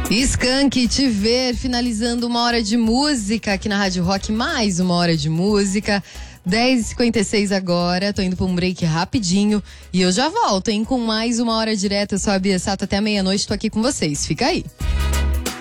Skank, Te Ver, finalizando uma hora de música aqui na Rádio Rock, mais uma hora de música. 10h56 agora, tô indo pra um break rapidinho e eu já volto, hein, com mais uma hora direta. Eu sou a Bia Sato, até a meia-noite tô aqui com vocês, fica aí.